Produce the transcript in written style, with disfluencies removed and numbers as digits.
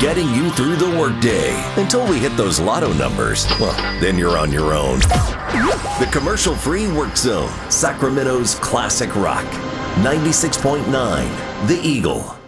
getting you through the workday. Until we hit those lotto numbers, well, then you're on your own. The commercial-free Work Zone, Sacramento's classic rock. 96.9, The Eagle.